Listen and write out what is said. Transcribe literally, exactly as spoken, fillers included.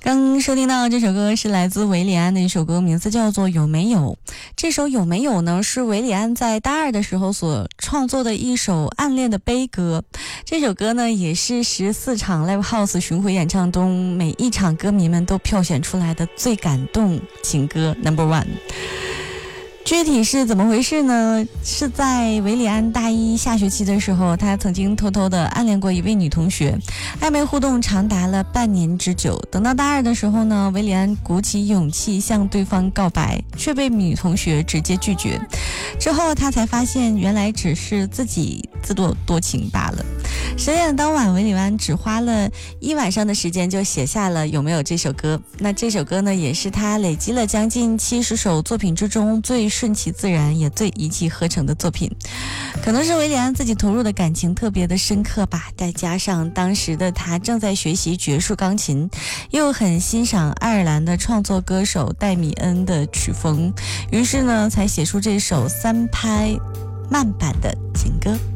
刚收听到这首歌是来自韦礼安的一首歌，名字叫做《有没有》。这首《有没有》呢，是韦礼安在大二的时候所创作的一首暗恋的悲歌。这首歌呢，也是十四场 Live House 巡回演唱中每一场歌迷们都票选出来的最感动情歌 Number One。具体是怎么回事呢？是在韦礼安大一下学期的时候，他曾经偷偷的暗恋过一位女同学，暧昧互动长达了半年之久。等到大二的时候呢，韦礼安鼓起勇气向对方告白，却被女同学直接拒绝。之后他才发现，原来只是自己自作多情罢了。十点的当晚，韦礼安只花了一晚上的时间就写下了《有没有》这首歌。那这首歌呢，也是他累积了将近七十首作品之中最顺其自然也最一气呵成的作品。可能是韦礼安自己投入的感情特别的深刻吧，再加上当时的他正在学习爵士钢琴，又很欣赏爱尔兰的创作歌手戴米恩的曲风，于是呢才写出这首三拍慢版的情歌。